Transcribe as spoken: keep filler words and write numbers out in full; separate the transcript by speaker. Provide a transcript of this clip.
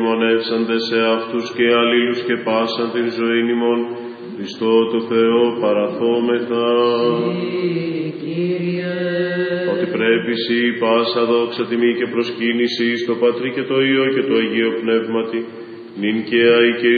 Speaker 1: επιμονεύσαντες σε αυτούς και αλλήλους και πάσαν την ζωή ημών, Χριστό το Θεό παραθόμεθα. Ότι πρέπει σοι πάσα δόξα τιμή και προσκύνηση στο Πατρί και το Υιό και το Αγίο Πνεύματι, νυν και αεί και